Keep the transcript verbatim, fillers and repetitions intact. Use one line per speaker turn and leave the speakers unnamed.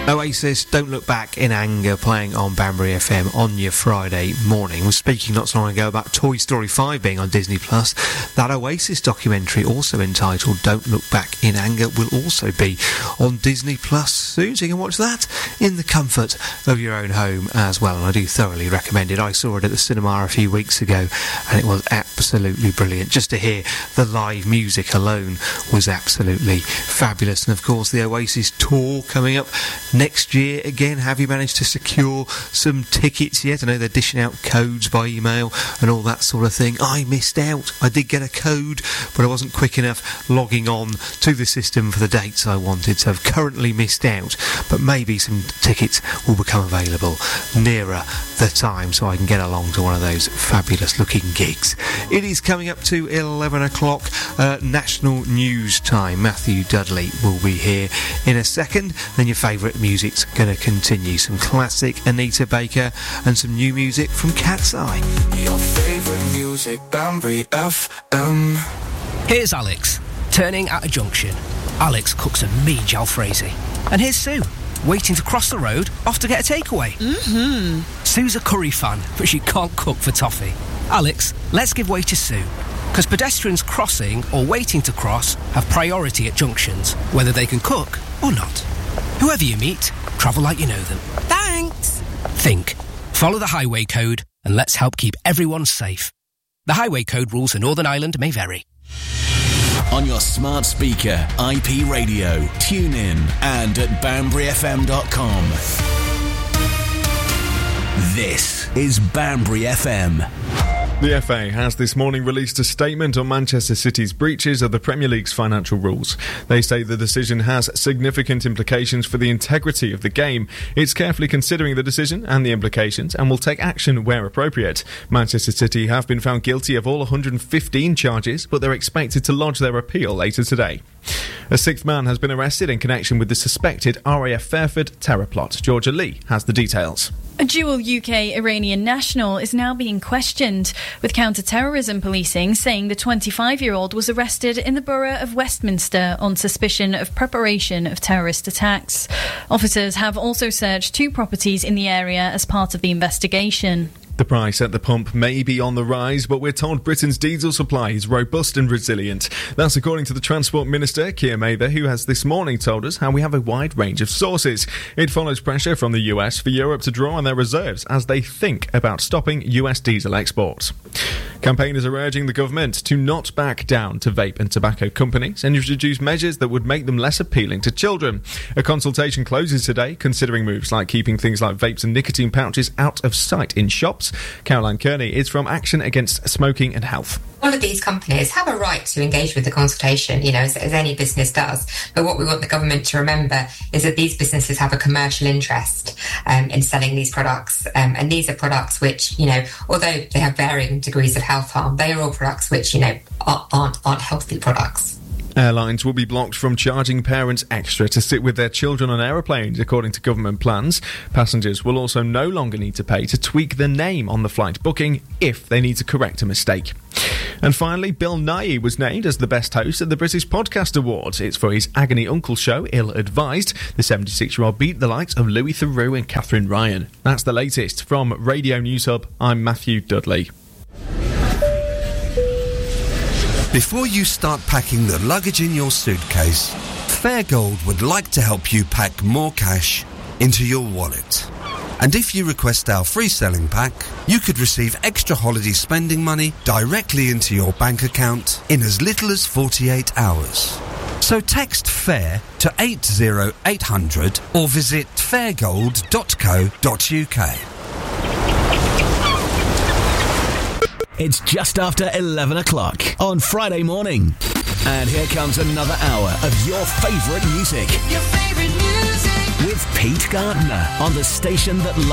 Oasis, Don't Look Back in Anger, playing on Banbury F M on your Friday morning. We're speaking not so long ago about Toy Story five being on Disney Plus. That Oasis documentary, also entitled Don't Look Back in Anger, will also be on Disney Plus soon, so you can watch that in the comfort of your own home as well, and I do thoroughly recommend it. I saw it at the cinema a few weeks ago and it was absolutely brilliant. Just to hear the live music alone was absolutely fabulous. And of course the Oasis tour coming up next year again. Have you managed to secure some tickets yet? I know they're dishing out codes by email and all that sort of thing. I missed out. I did get a code, but I wasn't quick enough logging on to the system for the dates I wanted, so I've currently missed out. But maybe some tickets will become available nearer the time so I can get along to one of those fabulous looking gigs. It is coming up to eleven o'clock, uh, national news time. Matthew Dudley will be here in a second. Then your favourite music's going to continue. Some classic Anita Baker and some new music from Cat's Eye.
Your favourite music, Banbury F M.
Here's Alex, turning at a junction. Alex cooks a mean jalfrezi. And here's Sue, waiting to cross the road, off to get a takeaway.
Mm-hmm.
Sue's a curry fan, but she can't cook for toffee. Alex, let's give way to Sue. Because pedestrians crossing or waiting to cross have priority at junctions, whether they can cook or not. Whoever you meet, travel like you know them.
Thanks.
Think. Follow the highway code and let's help keep everyone safe. The highway code rules for Northern Ireland may vary.
On your smart speaker, I P radio, tune in and at banbury f m dot com. This is Banbury F M.
The F A has this morning released a statement on Manchester City's breaches of the Premier League's financial rules. They say the decision has significant implications for the integrity of the game. It's carefully considering the decision and the implications and will take action where appropriate. Manchester City have been found guilty of all one hundred fifteen charges, but they're expected to lodge their appeal later today. A sixth man has been arrested in connection with the suspected R A F Fairford terror plot. Georgia Lee has the details.
A dual U K-Iranian national is now being questioned, with counter-terrorism policing saying the twenty-five-year-old was arrested in the borough of Westminster on suspicion of preparation of terrorist attacks. Officers have also searched two properties in the area as part of the investigation.
The price at the pump may be on the rise, but we're told Britain's diesel supply is robust and resilient. That's according to the Transport Minister, Keir Mather, who has this morning told us how we have a wide range of sources. It follows pressure from the U S for Europe to draw on their reserves as they think about stopping U S diesel exports. Campaigners are urging the government to not back down to vape and tobacco companies and introduce measures that would make them less appealing to children. A consultation closes today, considering moves like keeping things like vapes and nicotine pouches out of sight in shops. Caroline Kearney is from Action Against Smoking and Health.
All of these companies have a right to engage with the consultation, you know, as, as any business does. But what we want the government to remember is that these businesses have a commercial interest um, in selling these products. Um, and these are products which, you know, although they have varying degrees of health harm, they are all products which, you know, are, aren't, aren't healthy products.
Airlines will be blocked from charging parents extra to sit with their children on aeroplanes, according to government plans. Passengers will also no longer need to pay to tweak the name on the flight booking if they need to correct a mistake. And finally, Bill Nighy was named as the best host at the British Podcast Awards. It's for his Agony Uncle show, Ill Advised. The seventy-six-year-old beat the likes of Louis Theroux and Catherine Ryan. That's the latest. From Radio News Hub, I'm Matthew Dudley.
Before you start packing the luggage in your suitcase, Fairgold would like to help you pack more cash into your wallet. And if you request our free selling pack, you could receive extra holiday spending money directly into your bank account in as little as forty-eight hours. So text FAIR to eight oh eight hundred or visit fairgold dot co dot uk.
It's just after eleven o'clock on Friday morning. And here comes another hour of your favourite music.
Your favourite music.
With Pete Gardner on the station that